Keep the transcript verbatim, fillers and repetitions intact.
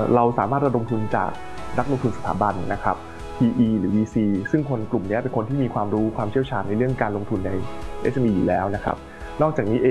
เราสามารถระดมทุนจากนักลงทุนสถาบันนะครับ พี อี หรือ วี ซี ซึ่งคนกลุ่มนี้เป็นคนที่มีความรู้ความเชี่ยวชาญในเรื่องการลงทุนใน เอส เอ็ม อี อยู่แล้วนะครับนอกจากนี้